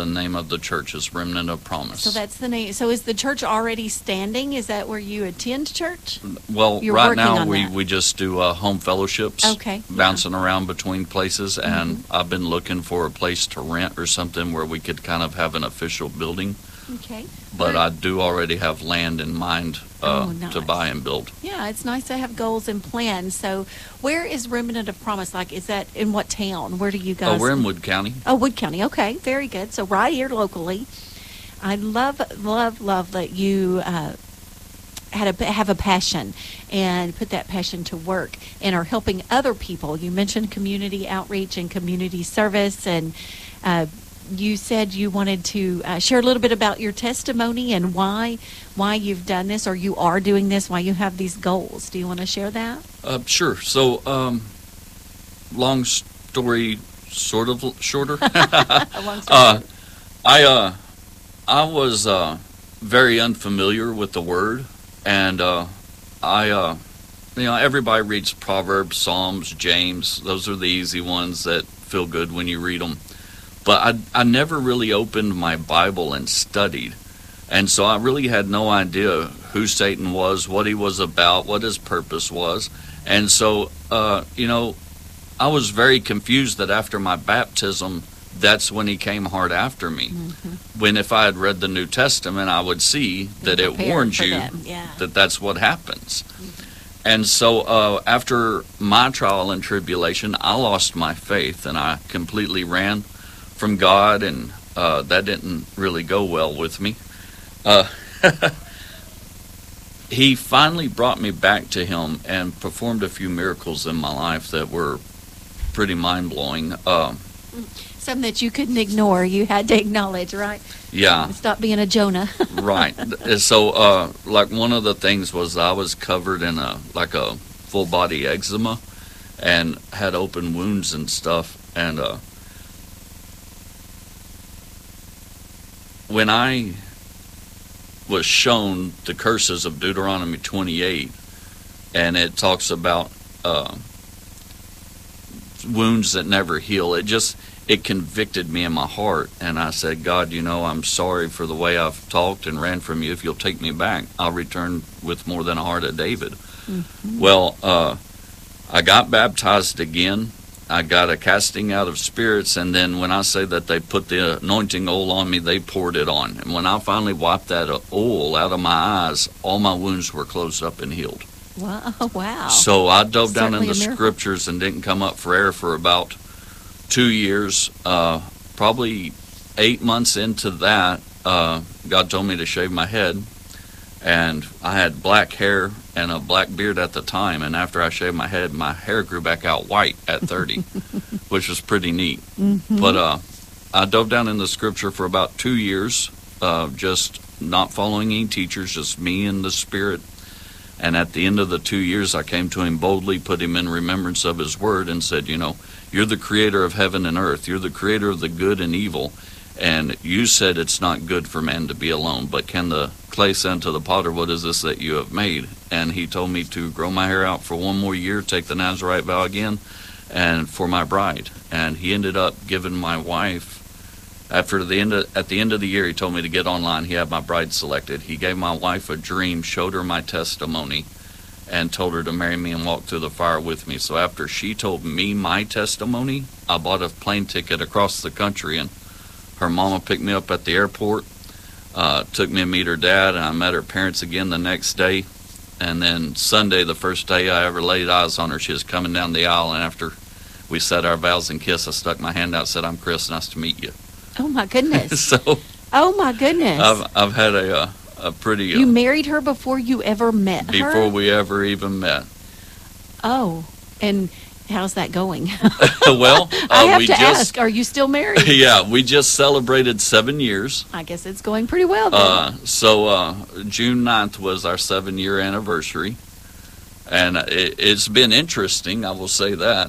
the name of the church is Remnant of Promise. So that's the name. So is the church already standing? Is that where you attend church? Well, You're right working now on we, that. we just do home fellowships, Okay, yeah. bouncing around between places, and I've been looking for a place to rent or something where we could kind of have an official building. Okay. But Where- I do already have land in mind nice. to buy and build. Yeah, it's nice to have goals and plans. So where is Remnant of Promise? Like, is that in what town? Where do you guys? We're in Wood County. Oh, Wood County. Okay, very good. So right here locally. I love that you have a passion and put that passion to work and are helping other people. You mentioned community outreach and community service, and you said you wanted to share a little bit about your testimony and why you've done this, or you are doing this, why you have these goals. Do you want to share that? Sure. So, long story, sort of shorter. A long story. I was very unfamiliar with the word, and everybody reads Proverbs, Psalms, James. Those are the easy ones that feel good when you read them. But I never really opened my Bible and studied. And so I really had no idea who Satan was, what he was about, what his purpose was. And so, I was very confused that after my baptism, that's when he came hard after me. Mm-hmm. When if I had read the New Testament, I would see that it warned you that that's what happens. Mm-hmm. And so after my trial and tribulation, I lost my faith, and I completely ran from God, and that didn't really go well with me. He finally brought me back to him and performed a few miracles in my life that were pretty mind-blowing. Something that you couldn't ignore. You had to acknowledge, right? Yeah. Stop being a Jonah. Right. So, like, one of the things was I was covered in a full-body eczema and had open wounds and stuff. And when I was shown the curses of Deuteronomy 28, and it talks about wounds that never heal, it convicted me in my heart, and I said, God, I'm sorry for the way I've talked and ran from you. If you'll take me back, I'll return with more than a heart of David. Mm-hmm. Well, I got baptized again. I got a casting out of spirits, and then when I say that they put the anointing oil on me, they poured it on. And when I finally wiped that oil out of my eyes, all my wounds were closed up and healed. Wow. So I dove down in the Certainly a miracle. scriptures and didn't come up for air for about 2 years. Probably 8 months into that, God told me to shave my head. And I had black hair and a black beard at the time. And after I shaved my head, my hair grew back out white at 30, which was pretty neat. Mm-hmm. But I dove down in the scripture for about 2 years, just not following any teachers, just me and the Spirit. And at the end of the 2 years, I came to him boldly, put him in remembrance of his word, and said, you're the creator of heaven and earth. You're the creator of the good and evil. And you said it's not good for man to be alone, but can the clay say unto the potter, what is this that you have made? And he told me to grow my hair out for 1 more year, take the Nazarite vow again, and for my bride. And he ended up giving my wife, at the end of the year, he told me to get online. He had my bride selected. He gave my wife a dream, showed her my testimony, and told her to marry me and walk through the fire with me. So after she told me my testimony, I bought a plane ticket across the country, and her mama picked me up at the airport, took me to meet her dad, and I met her parents again the next day. And then Sunday, the first day I ever laid eyes on her, she was coming down the aisle, and after we said our vows and kiss, I stuck my hand out and said, I'm Chris, nice to meet you. Oh, my goodness. Oh, my goodness. I've had a pretty... you married her before you ever met her? Before we ever even met. Oh, and how's that going? Well, I have to ask, are you still married? Yeah, we just celebrated 7 years. I guess it's going pretty well then. So June 9th was our 7-year anniversary, and it's been interesting, I will say that.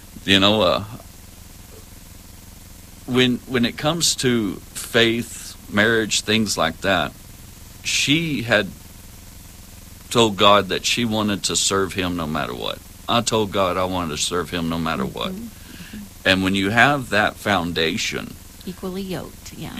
When it comes to faith, marriage, things like that, she had told God that she wanted to serve him no matter what. I told God I wanted to serve him no matter what. Mm-hmm. And when you have that foundation, equally yoked, yeah.